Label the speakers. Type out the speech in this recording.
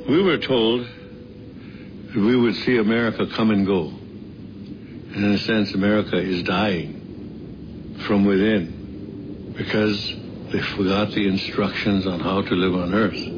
Speaker 1: We were told that we would see America come and go. And in a sense, America is dying from within because they forgot the instructions on how to live on Earth.